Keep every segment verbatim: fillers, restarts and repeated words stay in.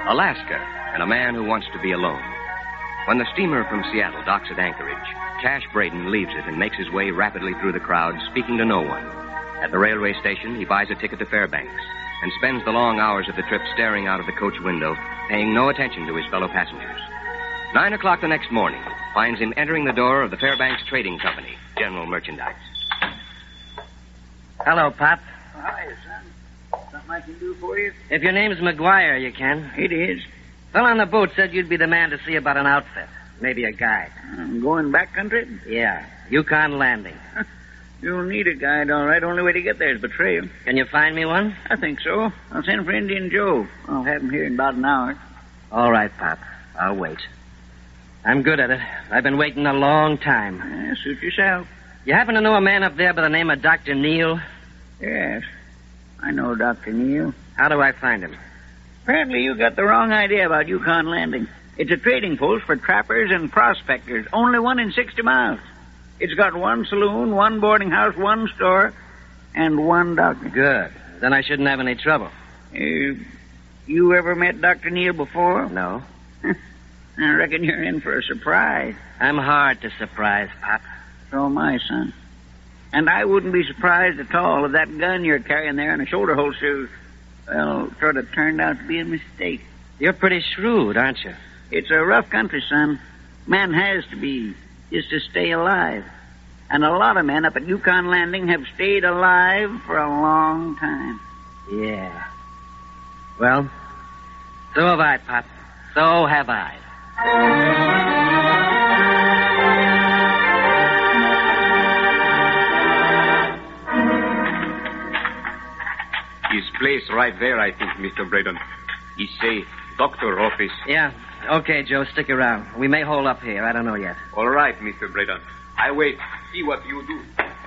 Alaska, and a man who wants to be alone. When the steamer from Seattle docks at Anchorage, Cash Braden leaves it and makes his way rapidly through the crowd, speaking to no one. At the railway station, he buys a ticket to Fairbanks and spends the long hours of the trip staring out of the coach window, paying no attention to his fellow passengers. Nine o'clock the next morning finds him entering the door of the Fairbanks Trading Company, General Merchandise. Hello, Pop. Hi, son. Something I can do for you? If your name's McGuire, you can. It is. Fellow on the boat said you'd be the man to see about an outfit. Maybe a guide. I'm going backcountry? Yeah, Yukon Landing. You'll need a guide, all right. Only way to get there is by trail. Can you find me one? I think so. I'll send for Indian Joe. I'll have him here in about an hour. All right, Pop. I'll wait. I'm good at it. I've been waiting a long time. Yeah, suit yourself. You happen to know a man up there by the name of Doctor Neal? Yes. I know Doctor Neal. How do I find him? Apparently you got the wrong idea about Yukon Landing. It's a trading post for trappers and prospectors. Only one in sixty miles. It's got one saloon, one boarding house, one store, and one doctor. Good. Then I shouldn't have any trouble. Uh, you ever met Doctor Neal before? No. I reckon you're in for a surprise. I'm hard to surprise, Pop. So am I, son. And I wouldn't be surprised at all if that gun you're carrying there in a shoulder holster, well, sort of turned out to be a mistake. You're pretty shrewd, aren't you? It's a rough country, son. Man has to be, just to stay alive. And a lot of men up at Yukon Landing have stayed alive for a long time. Yeah. Well, so have I, Pop. So have I. His place right there, I think, Mister Braden. He say, doctor office. Yeah. Okay, Joe, stick around. We may hold up here. I don't know yet. All right, Mister Braden. I wait. See what you do.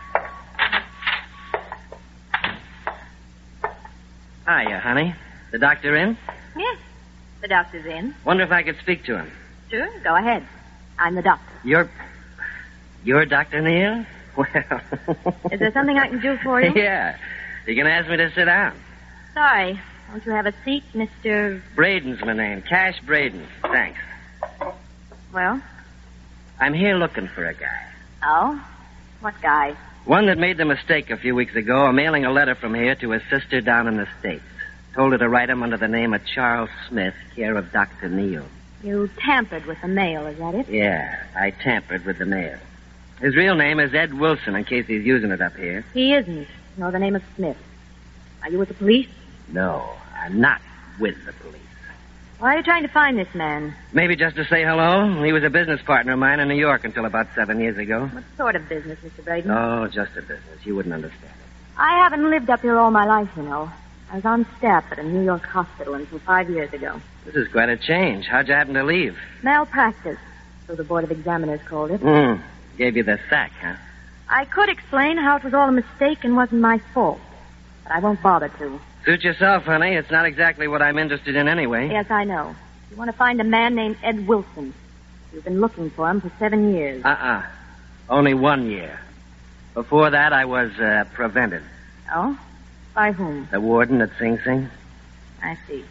Hiya, honey. The doctor in? Yes, the doctor's in. Wonder if I could speak to him. Sure, go ahead. I'm the doctor. You're... You're Doctor Neal? Well... Is there something I can do for you? Yeah. You can ask me to sit down. Sorry. Won't you have a seat, Mister... Braden's my name. Cash Braden. Thanks. Well? I'm here looking for a guy. Oh? What guy? One that made the mistake a few weeks ago of mailing a letter from here to his sister down in the States. Told her to write him under the name of Charles Smith, care of Doctor Neal. You tampered with the mail, is that it? Yeah, I tampered with the mail. His real name is Ed Wilson, in case he's using it up here. He isn't. No, the name is Smith. Are you with the police? No, I'm not with the police. Why are you trying to find this man? Maybe just to say hello. He was a business partner of mine in New York until about seven years ago. What sort of business, Mister Braden? Oh, just a business. You wouldn't understand it. I haven't lived up here all my life, you know. I was on staff at a New York hospital until five years ago. This is quite a change. How'd you happen to leave? Malpractice, so the Board of Examiners called it. Hmm. Gave you the sack, huh? I could explain how it was all a mistake and wasn't my fault, but I won't bother to. Suit yourself, honey. It's not exactly what I'm interested in anyway. Yes, I know. You want to find a man named Ed Wilson. You've been looking for him for seven years. Uh-uh. Only one year. Before that, I was uh, prevented. Oh? By whom? The warden at Sing Sing. I see.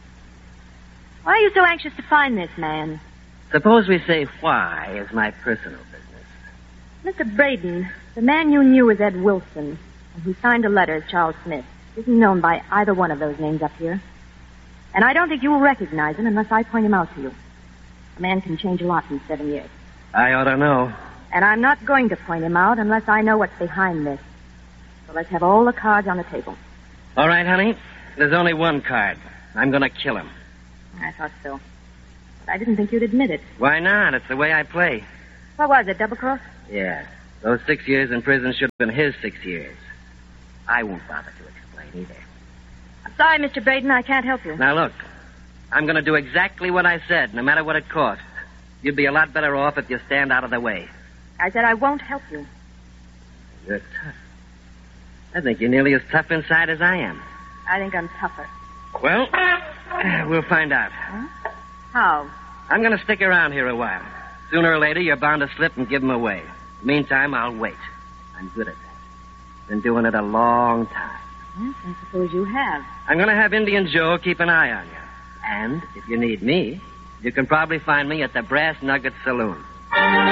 Why are you so anxious to find this man? Suppose we say why is my personal business. Mister Braden, the man you knew as Ed Wilson, and who signed a letter as Charles Smith, isn't known by either one of those names up here. And I don't think you will recognize him unless I point him out to you. A man can change a lot in seven years. I ought to know. And I'm not going to point him out unless I know what's behind this. So let's have all the cards on the table. All right, honey. There's only one card. I'm going to kill him. I thought so. But I didn't think you'd admit it. Why not? It's the way I play. What was it, double cross? Yeah. Those six years in prison should have been his six years. I won't bother to explain either. I'm sorry, Mister Braden. I can't help you. Now, look. I'm going to do exactly what I said, no matter what it costs. You'd be a lot better off if you stand out of the way. I said I won't help you. You're tough. I think you're nearly as tough inside as I am. I think I'm tougher. Well, we'll find out. Huh? How? I'm going to stick around here a while. Sooner or later, you're bound to slip and give him away. Meantime, I'll wait. I'm good at that. Been doing it a long time. Yes, I suppose you have. I'm going to have Indian Joe keep an eye on you. And if you need me, you can probably find me at the Brass Nugget Saloon.